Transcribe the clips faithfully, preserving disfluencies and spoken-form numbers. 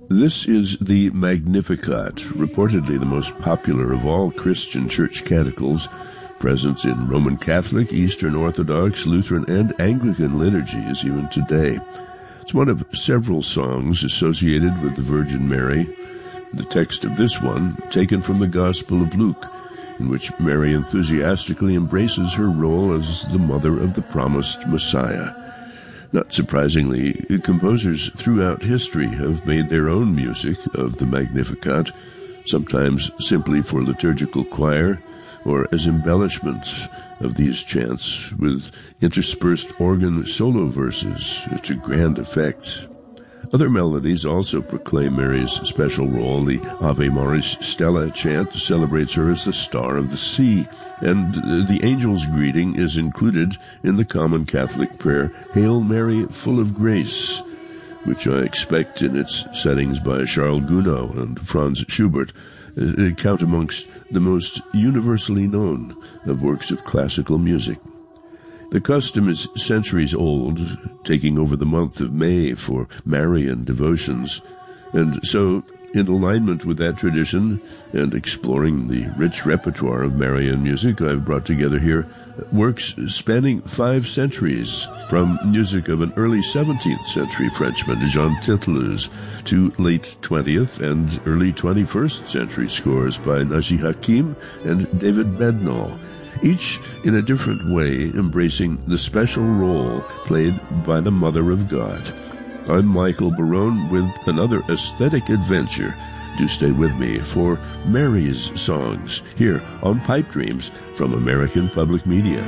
This is the Magnificat, reportedly the most popular of all Christian church canticles, present in Roman Catholic, Eastern Orthodox, Lutheran, and Anglican liturgies even today. It's one of several songs associated with the Virgin Mary. The text of this one, taken from the Gospel of Luke, in which Mary enthusiastically embraces her role as the mother of the promised Messiah. Not surprisingly, composers throughout history have made their own music of the Magnificat, sometimes simply for liturgical choir, or as embellishments of these chants with interspersed organ solo verses to grand effect. Other melodies also proclaim Mary's special role. The Ave Maris Stella chant celebrates her as the star of the sea, and the angel's greeting is included in the common Catholic prayer, Hail Mary, full of grace, which I expect in its settings by Charles Gounod and Franz Schubert uh, count amongst the most universally known of works of classical music. The custom is centuries old, taking over the month of May for Marian devotions, and so, in alignment with that tradition and exploring the rich repertoire of Marian music, I've brought together here works spanning five centuries, from music of an early seventeenth century Frenchman, Jean Tittelus, to late twentieth and early twenty-first century scores by Naji Hakim and David Bednall, each in a different way embracing the special role played by the Mother of God. I'm Michael Barone with another aesthetic adventure. Do stay with me for Mary's Songs, here on Pipe Dreams from American Public Media.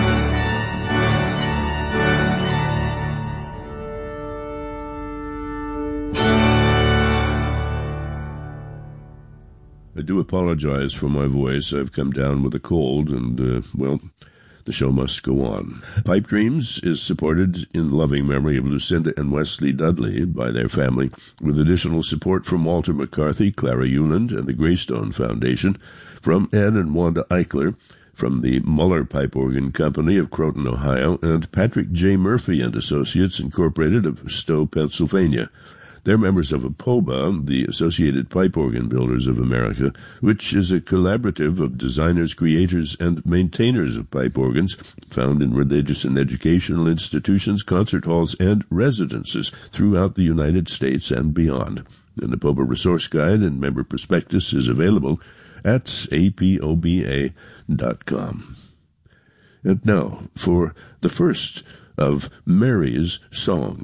I do apologize for my voice. I've come down with a cold, and, uh, well, the show must go on. Pipe Dreams is supported in loving memory of Lucinda and Wesley Dudley by their family, with additional support from Walter McCarthy, Clara Euland, and the Greystone Foundation, from Ann and Wanda Eichler, from the Muller Pipe Organ Company of Croton, Ohio, and Patrick J. Murphy and Associates, Incorporated of Stowe, Pennsylvania. They're members of APOBA, the Associated Pipe Organ Builders of America, which is a collaborative of designers, creators, and maintainers of pipe organs found in religious and educational institutions, concert halls, and residences throughout the United States and beyond. An APOBA resource guide and member prospectus is available at A P O B A dot com. And now, for the first of Mary's Songs.